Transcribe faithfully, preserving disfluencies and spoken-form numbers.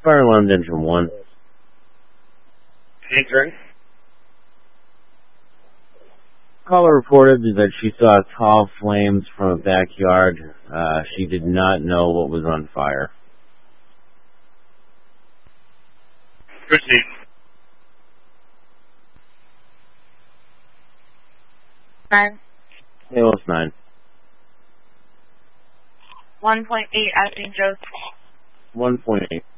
Fire alarm engine one. Answering. Caller reported that she saw tall flames from a backyard. Uh, she did not know what was on fire. Proceed. Nine. A L S nine. One point eight at Saint Joe's. One point eight.